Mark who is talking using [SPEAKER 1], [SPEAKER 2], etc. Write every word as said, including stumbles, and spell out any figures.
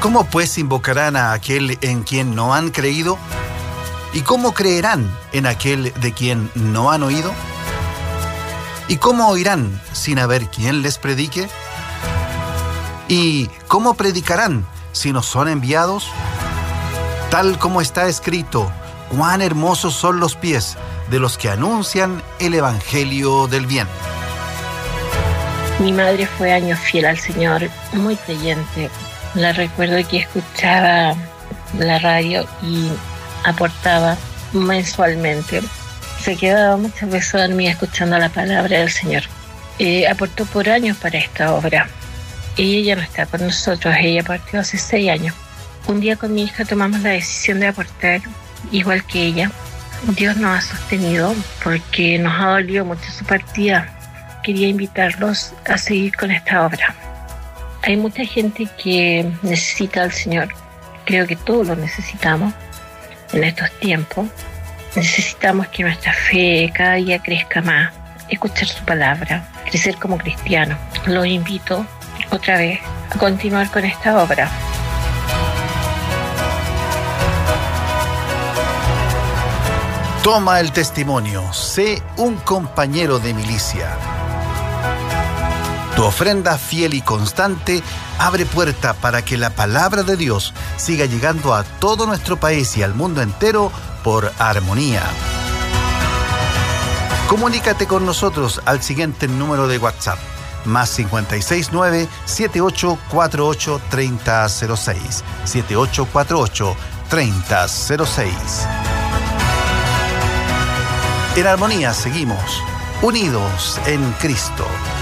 [SPEAKER 1] ¿Cómo pues invocarán a aquel en quien no han creído? ¿Y cómo creerán en aquel de quien no han oído? ¿Y cómo oirán sin haber quien les predique? ¿Y cómo predicarán si no son enviados? Tal como está escrito, cuán hermosos son los pies de los que anuncian el evangelio del bien.
[SPEAKER 2] Mi madre fue años fiel al Señor, muy creyente. La recuerdo que escuchaba la radio y aportaba mensualmente. Se quedaba muchas veces dormida escuchando la palabra del Señor. Eh, aportó por años para esta obra. Ella ya no está con nosotros, ella partió hace seis años. Un día con mi hija tomamos la decisión de aportar, igual que ella. Dios nos ha sostenido porque nos ha dolido mucho su partida. Quería invitarlos a seguir con esta obra. Hay mucha gente que necesita al Señor. Creo que todos lo necesitamos en estos tiempos. Necesitamos que nuestra fe cada día crezca más, escuchar su palabra, crecer como cristianos. Los invito otra vez a continuar con esta obra.
[SPEAKER 1] Toma el testimonio, sé un compañero de milicia. Tu ofrenda fiel y constante abre puerta para que la palabra de Dios siga llegando a todo nuestro país y al mundo entero por Armonía. Comunícate con nosotros al siguiente número de WhatsApp, más cinco seis nueve, siete ocho cuatro ocho, tres cero cero seis, siete ocho cuatro ocho, tres cero cero seis. En Armonía seguimos, unidos en Cristo.